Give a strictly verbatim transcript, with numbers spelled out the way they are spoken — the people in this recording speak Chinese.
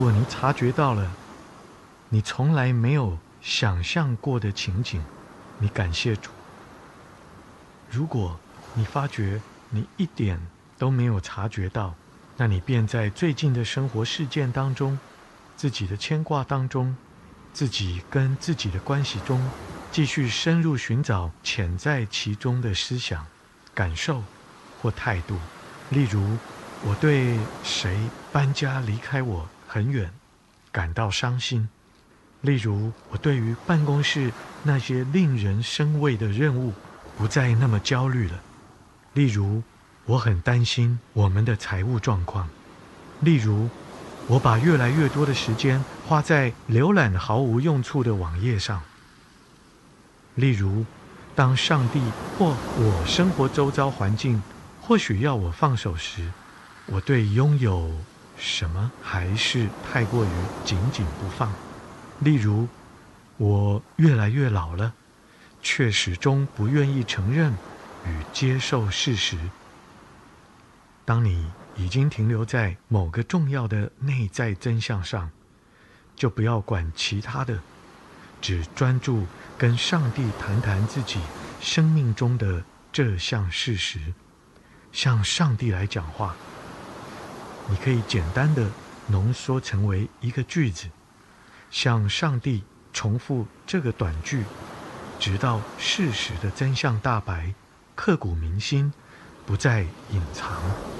如果你察觉到了你从来没有想象过的情景，你感谢主。如果你发觉你一点都没有察觉到，那你便在最近的生活事件当中，自己的牵挂当中，自己跟自己的关系中，继续深入寻找潜在其中的思想、感受或态度。例如，我对谁搬家离开我很远感到伤心。例如，我对于办公室那些令人生畏的任务不再那么焦虑了。例如，我很担心我们的财务状况。例如，我把越来越多的时间花在浏览毫无用处的网页上。例如，当上帝或我生活周遭环境或许要我放手时，我对拥有什么还是太过于紧紧不放。例如，我越来越老了，却始终不愿意承认与接受事实。当你已经停留在某个重要的内在真相上，就不要管其他的，只专注跟上帝谈谈自己生命中的这项事实，向上帝来讲话。你可以简单的浓缩成为一个句子，向上帝重复这个短句，直到事实的真相大白，刻骨铭心，不再隐藏。